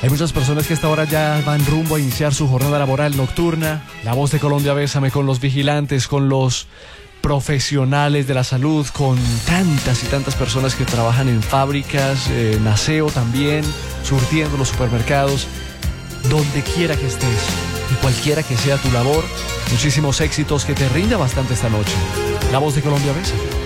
Hay muchas personas que a esta hora ya van rumbo a iniciar su jornada laboral nocturna. La Voz de Colombia bésame con los vigilantes, con los profesionales de la salud, con tantas y tantas personas que trabajan en fábricas, en aseo también, surtiendo los supermercados, donde quiera que estés y cualquiera que sea tu labor. Muchísimos éxitos, que te rinda bastante esta noche. La Voz de Colombia besa.